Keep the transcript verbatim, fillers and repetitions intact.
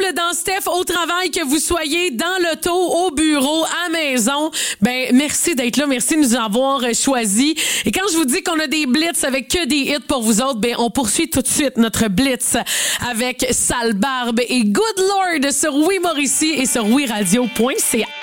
ensemble dans Steph au travail, que vous soyez dans l'auto, au bureau, à maison. Ben, merci d'être là. Merci de nous avoir choisis. Et quand je vous dis qu'on a des blitz avec que des hits pour vous autres, ben, on poursuit tout de suite notre blitz avec Sale Barbe et Good Lord sur Oui Mauricie et sur oui radio point c a.